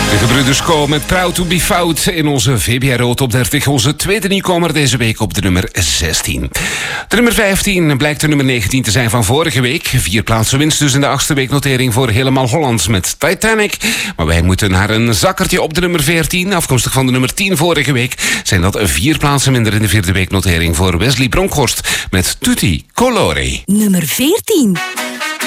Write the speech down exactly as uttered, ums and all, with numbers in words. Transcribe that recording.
De gebroeders Co met Proud to be Fout in onze V B R O Top dertig. Onze tweede nieuwkomer deze week op de nummer zestien. De nummer vijftien blijkt de nummer negentien te zijn van vorige week. Vier plaatsen winst dus in de achtste weeknotering voor Helemaal Hollands met Titanic. Maar wij moeten naar een zakkertje op de nummer veertien. Afkomstig van de nummer tien vorige week zijn dat vier plaatsen minder in de vierde weeknotering voor Wesley Bronkhorst met Tutti Colore. Nummer veertien.